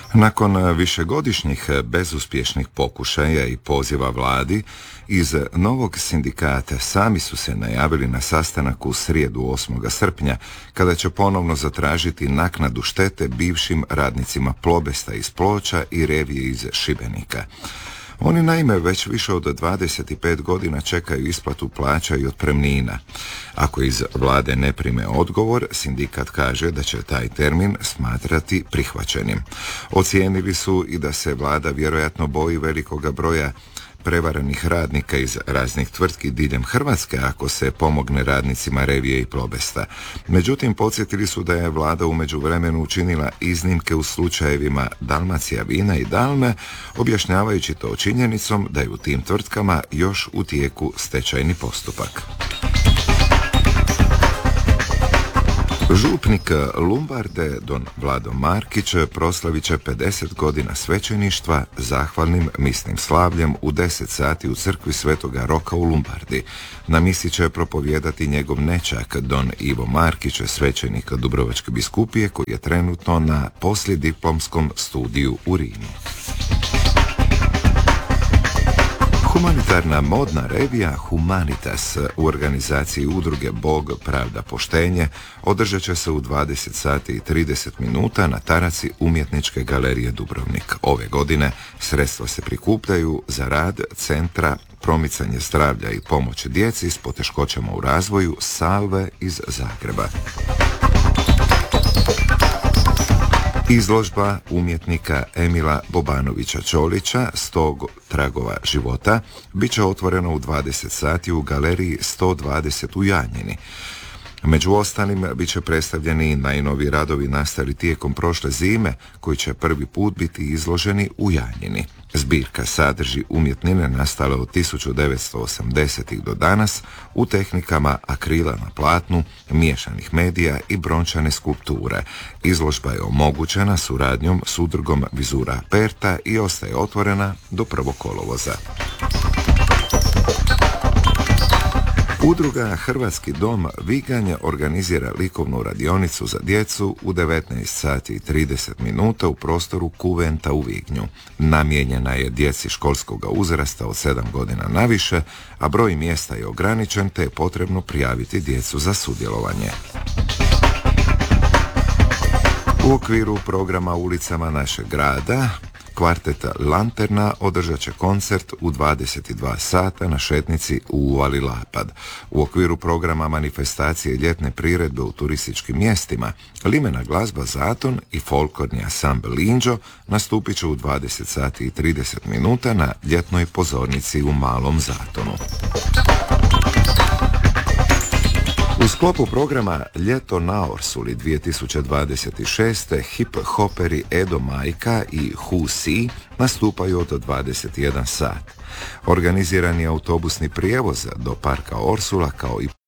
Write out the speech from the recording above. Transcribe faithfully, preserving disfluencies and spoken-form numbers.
Nakon višegodišnjih bezuspješnih pokušaja i poziva vladi, iz novog sindikata sami su se najavili na sastanak u srijedu osmog srpnja, kada će ponovno zatražiti naknadu štete bivšim radnicima Plobesta iz Ploča i Revije iz Šibenika. Oni naime već više od dvadeset pet godina čekaju isplatu plaća i otpremnina. Ako iz vlade ne prime odgovor, sindikat kaže da će taj termin smatrati prihvaćenim. Ocijenili su i da se vlada vjerojatno boji velikoga broja prevarenih radnika iz raznih tvrtki diljem Hrvatske ako se pomogne radnicima Revije i Plobesta. Međutim, podsjetili su da je vlada u međuvremenu učinila iznimke u slučajevima Dalmacija vina i Dalme, objašnjavajući to činjenicom da je u tim tvrtkama još u tijeku stečajni postupak. Župnik Lumbarde, don Vlado Markić, proslavit će pedeset godina svećeništva zahvalnim misnim slavljem u deset sati u crkvi Svetoga Roka u Lumbardi. Na misi će propovijedati njegov nećak, don Ivo Markić, svećenik Dubrovačke biskupije, koji je trenutno na poslijediplomskom studiju u Rimu. Humanitarna modna revija Humanitas u organizaciji udruge Bog, pravda, poštenje održat će se u dvadeset sati i trideset minuta na taraci Umjetničke galerije Dubrovnik. Ove godine sredstva se prikupljaju za rad Centra promicanje zdravlja i pomoć djeci s poteškoćama u razvoju Salve iz Zagreba. Izložba umjetnika Emila Bobanovića Čolića sto tragova života bit će otvorena u dvadeset sati u galeriji sto dvadeset u Janjini. Među ostalim bit će predstavljeni najnoviji radovi nastali tijekom prošle zime, koji će prvi put biti izloženi u Janjini. Zbirka sadrži umjetnine nastale od tisuću devetsto osamdesetih do danas u tehnikama akrila na platnu, miješanih medija i brončane skulpture. Izložba je omogućena suradnjom s udrugom Vizura Aperta i ostaje otvorena do prvog kolovoza. Udruga Hrvatski dom Viganj organizira likovnu radionicu za djecu u devetnaest sati i trideset minuta u prostoru Kuventa u Vignju. Namijenjena je djeci školskog uzrasta od sedam godina naviše, a broj mjesta je ograničen te je potrebno prijaviti djecu za sudjelovanje. U okviru programa Ulicama našeg grada Kvartet Lanterna održat će koncert u dvadeset dva sata na šetnici u Uvali Lapad. U okviru programa manifestacije ljetne priredbe u turističkim mjestima, limena glazba Zaton i folklorni ansambl Linđo nastupit će u dvadeset sati i trideset minuta na ljetnoj pozornici u Malom Zatonu. U sklopu programa Ljeto na Orsuli dvije tisuće dvadeset šeste hip-hoperi Edo Majka i Husi nastupaju od dvadeset jedan sat. Organiziran je autobusni prijevoz do parka Orsula kao i